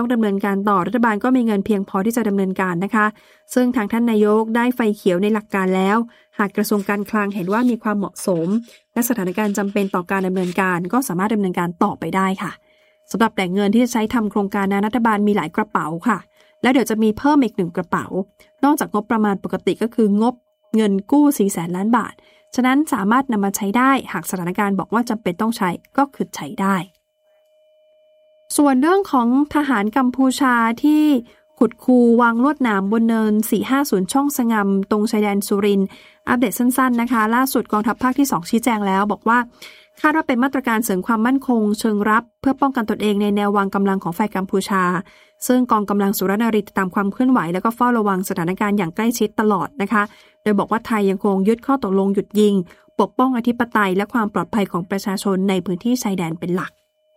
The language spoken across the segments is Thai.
ต้องดำเนินการต่อรัฐบาลก็มีเงินเพียงพอที่จะดำเนินการนะคะซึ่งทางท่านนายกได้ไฟเขียวในหลักการแล้วหากกระทรวงการคลังเห็นว่ามีความเหมาะสมและสถานการณ์จำเป็นต่อการดำเนินการก็สามารถดำเนินการต่อไปได้ค่ะสำหรับแหล่งเงินที่จะใช้ทำโครงการรัฐบาลมีหลายกระเป๋าค่ะแล้วเดี๋ยวจะมีเพิ่มอีก1กระเป๋านอกจากงบประมาณปกติก็คืองบเงินกู้400,000 ล้านบาทฉะนั้นสามารถนำมาใช้ได้หากสถานการณ์บอกว่าจำเป็นต้องใช้ก็คือใช้ได้ส่วนเรื่องของทหารกัมพูชาที่ขุดคูวางลวดหนามบนเนิน450ช่องสงำตรงชายแดนสุรินทร์อัปเดตสั้นๆนะคะล่าสุดกองทัพภาคที่2ชี้แจงแล้วบอกว่าคาดว่าเป็นมาตรการเสริมความมั่นคงเชิงรับเพื่อป้องกันตนเองในแนววางกำลังของฝ่ายกัมพูชาซึ่งกองกำลังสุรนารีติดตามความเคลื่อนไหวแล้วก็เฝ้าระวังสถานการณ์อย่างใกล้ชิดตลอดนะคะโดยบอกว่าไทยยังคงยึดข้อตกลงหยุดยิงปกป้องอธิปไตยและความปลอดภัยของประชาชนในพื้นที่ชายแดนเป็นหลัก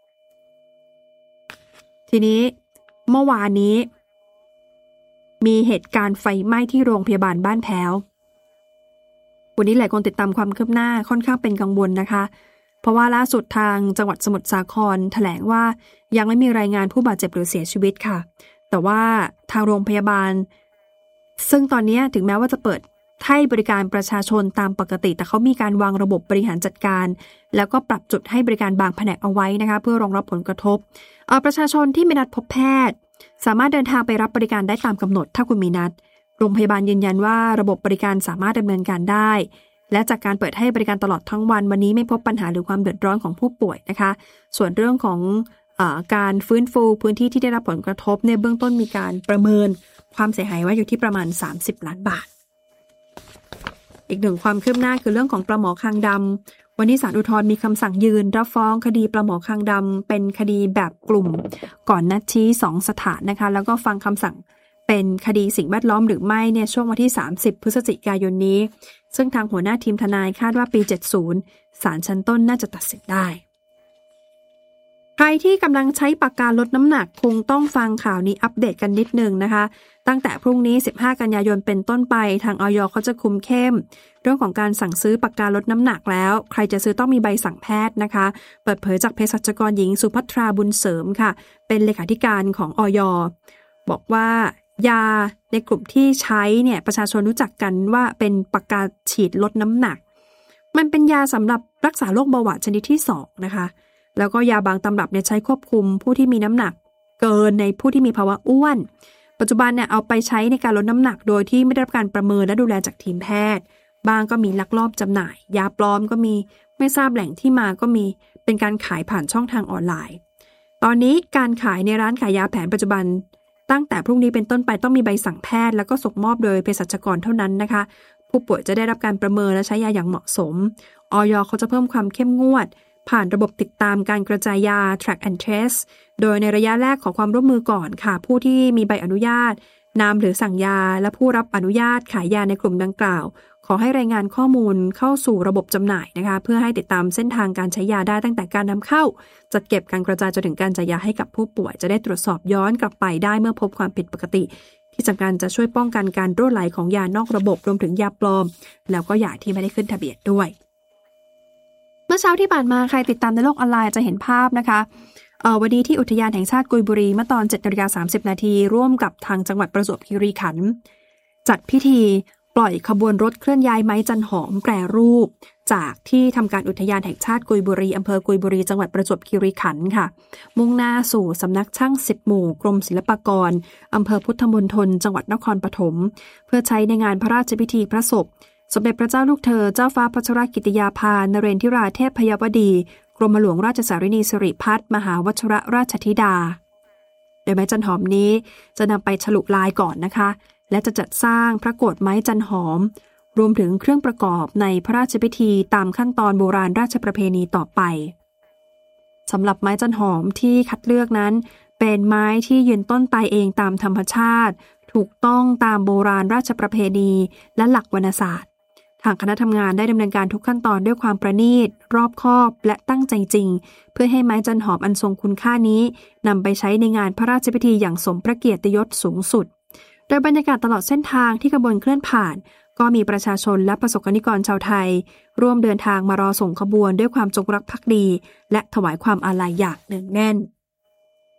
ทีนี้เมื่อวานนี้มีเหตุการณ์ไฟไหม้ที่โรงพยาบาลบ้านแพ้ววันนี้หลายคนติดตามความคืบหน้าค่อนข้างเป็นกังวลนะคะเพราะว่าล่าสุดทางจังหวัดสมุทรสาครแถลงว่ายังไม่มีรายงานผู้บาดเจ็บหรือเสียชีวิตค่ะแต่ว่าทางโรงพยาบาลซึ่งตอนนี้ถึงแม้ว่าจะเปิดให้บริการประชาชนตามปกติแต่เขามีการวางระบบบริหารจัดการแล้วก็ปรับจุดให้บริการบางแผนกเอาไว้นะคะเพื่อรองรับผลกระทบประชาชนที่ไม่นัดพบแพทย์สามารถเดินทางไปรับบริการได้ตามกำหนดถ้าคุณมีนัดโรงพยาบาลยืนยันว่าระบบบริการสามารถดำเนินการได้และจากการเปิดให้บริการตลอดทั้งวันนี้ไม่พบปัญหาหรือความเดือดร้อนของผู้ป่วยนะคะส่วนเรื่องของการฟื้นฟูพื้นที่ที่ได้รับผลกระทบในเบื้องต้นมีการประเมินความเสียหายไว้อยู่ที่ประมาณ30 ล้านบาทอีกหนึ่งความคืบหน้าคือเรื่องของปลาหมอคางดำวันนี้ศาลอุทธรณ์มีคำสั่งยืนรับฟ้องคดีปลาหมอคางดำเป็นคดีแบบกลุ่มก่อนนัดชี้2สถานนะคะแล้วก็ฟังคำสั่งเป็นคดีสิ่งแวดล้อมหรือไม่เนี่ยช่วงวันที่30พฤศจิกายนนี้ซึ่งทางหัวหน้าทีมทนายคาดว่าปี70ศาลชั้นต้นน่าจะตัดสินได้ใครที่กำลังใช้ปากกาลดน้ำหนักคงต้องฟังข่าวนี้อัปเดตกันนิดนึงนะคะตั้งแต่พรุ่งนี้15กันยายนเป็นต้นไปทางอย.เขาจะคุมเข้มเรื่องของการสั่งซื้อปากกาลดน้ำหนักแล้วใครจะซื้อต้องมีใบสั่งแพทย์นะคะเปิดเผยจากเภสัชกรหญิงสุภัทราบุญเสริมค่ะเป็นเลขาธิการของอย.บอกว่ายาในกลุ่มที่ใช้เนี่ยประชาชนรู้จักกันว่าเป็นปากกาฉีดลดน้ำหนักมันเป็นยาสำหรับรักษาโรคเบาหวานชนิดที่2นะคะแล้วก็ยาบางตำรับเนี่ยใช้ควบคุมผู้ที่มีน้ำหนักเกินในผู้ที่มีภาวะอ้วนปัจจุบันเนี่ยเอาไปใช้ในการลดน้ำหนักโดยที่ไม่ได้รับการประเมินและดูแลจากทีมแพทย์บางก็มีลักลอบจำหน่ายยาปลอมก็มีไม่ทราบแหล่งที่มาก็มีเป็นการขายผ่านช่องทางออนไลน์ตอนนี้การขายในร้านขายยาแผนปัจจุบันตั้งแต่พรุ่งนี้เป็นต้นไปต้องมีใบสั่งแพทย์แล้วก็ส่งมอบโดยเภสัชกรเท่านั้นนะคะผู้ป่วยจะได้รับการประเมินและใช้ยาอย่างเหมาะสมอย.เขาจะเพิ่มความเข้มงวดผ่านระบบติดตามการกระจายยา track and trace โดยในระยะแรกขอความร่วมมือก่อนค่ะผู้ที่มีใบอนุญาตนำหรือสั่งยาและผู้รับอนุญาตขายยาในกลุ่มดังกล่าวขอให้รายงานข้อมูลเข้าสู่ระบบจำหน่ายนะคะเพื่อให้ติดตามเส้นทางการใช้ยาได้ตั้งแต่การนำเข้าจัดเก็บการกระจายจนถึงการจ่ายยาให้กับผู้ป่วยจะได้ตรวจสอบย้อนกลับไปได้เมื่อพบความผิดปกติที่สำคัญจะช่วยป้องกันการรั่วไหลของยานอกระบบรวมถึงยาปลอมแล้วก็ยาที่ไม่ได้ขึ้นทะเบียนด้วยเมื่อเช้าที่ผ่านมาใครติดตามในโลกออนไลน์จะเห็นภาพนะคะวันนี้ที่อุทยานแห่งชาติกุยบุรีเมื่อตอน 7:30 น.ร่วมกับทางจังหวัดประจวบคีรีขันธ์จัดพิธีปล่อยขบวนรถเคลื่อนย้ายไม้จันหอมแปรรูปจากที่ทำการอุทยานแห่งชาติกุยบุรีอำเภอกุยบุรีจังหวัดประจวบคีรีขันธ์ค่ะมุ่งหน้าสู่สำนักช่าง10หมู่กรมศิลปากรอำเภอพุทธมณฑลจังหวัดนครปฐมเพื่อใช้ในงานพระราชพิธีพระศพสมเด็จพระเจ้าลูกเธอเจ้าฟ้าพัชรกิติยาภานเรนทิราเทพยวดีกรมหลวงราชสารินีสิริพัฒน์มหาวชรราชธิดาโดยไม้จันหอมนี้จะนำไปฉลุลายก่อนนะคะและจะจัดสร้างพระโกฐไม้จันหอมรวมถึงเครื่องประกอบในพระราชพิธีตามขั้นตอนโบราณราชประเพณีต่อไปสำหรับไม้จันหอมที่คัดเลือกนั้นเป็นไม้ที่ยืนต้นตายเองตามธรรมชาติถูกต้องตามโบราณราชประเพณีและหลักวรรณศาสตร์ทางคณะทำงานได้ดำเนินการทุกขั้นตอนด้วยความประณีตรอบคอบและตั้งใจจริงเพื่อให้ไม้จันหอมอันทรงคุณค่านี้นำไปใช้ในงานพระราชพิธีอย่างสมพระเกียรติยศสูงสุดโดยบรรยากาศตลอดเส้นทางที่ขบวนเคลื่อนผ่านก็มีประชาชนและประสบกนิกรชาวไทยร่วมเดินทางมารอส่งขบวนด้วยความจงรักภักดีและถวายความอาลัยอย่างเนืองแน่น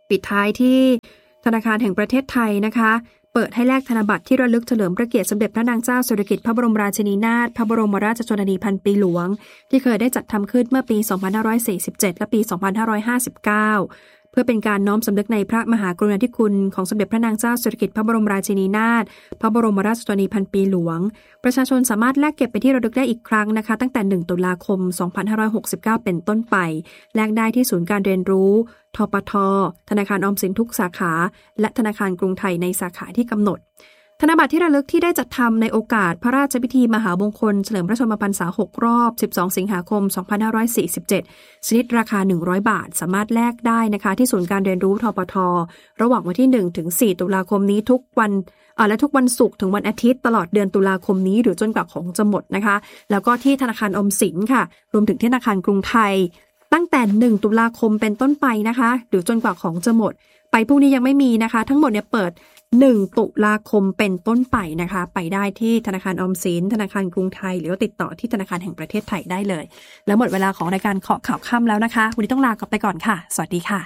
ปิดท้ายที่ธนาคารแห่งประเทศไทยนะคะเปิดให้แลกธนบัตรที่ระลึกเฉลิมพระเกียรติสมเด็จพระนางเจ้าสิริกิติ์พระบรมราชินีนาถพระบรมราชชนนีพันปีหลวงที่เคยได้จัดทำขึ้นเมื่อปี 2547 และปี 2559เพื่อเป็นการน้อมสำนึกในพระมหากรุณาธิคุณของสมเด็จพระนางเจ้าสิริกิติ์พระบรมราชินีนาถพระบรมราชชนนีพันปีหลวงประชาชนสามารถแลกเก็บไปที่ระลึกได้อีกครั้งนะคะตั้งแต่1ตุลาคม 2569 เป็นต้นไปแลกได้ที่ศูนย์การเรียนรู้ทปท.ธนาคารออมสินทุกสาขาและธนาคารกรุงไทยในสาขาที่กำหนดธนบัตรที่ระลึกที่ได้จัดทำในโอกาสพระราชพิธีมหามงคลเฉลิมพระชนมพรรษา6รอบ12สิงหาคม 2547ชนิดราคา100 บาทสามารถแลกได้นะคะที่ศูนย์การเรียนรู้ทปท.ระหว่างวันที่1ถึง4ตุลาคมนี้ทุกวันและทุกวันศุกร์ถึงวันอาทิตย์ตลอดเดือนตุลาคมนี้หรือจนกว่าของจะหมดนะคะแล้วก็ที่ธนาคารออมสินค่ะรวมถึงที่ธนาคารกรุงไทยตั้งแต่1ตุลาคมเป็นต้นไปนะคะหรือจนกว่าของจะหมดไปพรุ่งนี้ยังไม่มีนะคะทั้งหมดเนี่ยเปิด1ตุลาคมเป็นต้นไปนะคะไปได้ที่ธนาคารออมสินธนาคารกรุงไทยหรือว่าติดต่อที่ธนาคารแห่งประเทศไทยได้เลยแล้วหมดเวลาของรายการเคาะข่าวค่ำแล้วนะคะวันนี้ต้องลาไปก่อนค่ะสวัสดีค่ะ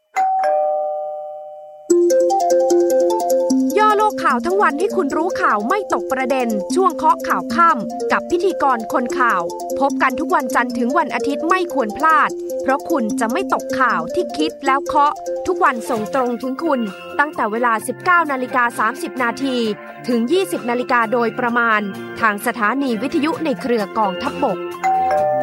ย่อโลกข่าวทั้งวันให้คุณรู้ข่าวไม่ตกประเด็นช่วงเคาะข่าวค่ำกับพิธีกรคนข่าวพบกันทุกวันจันทร์ถึงวันอาทิตย์ไม่ควรพลาดเพราะคุณจะไม่ตกข่าวที่คิดแล้วเคาะทุกวันส่งตรงถึงคุณตั้งแต่เวลา 19:30 นาทีถึง 20:00 น.โดยประมาณทางสถานีวิทยุในเครือกองทัพบก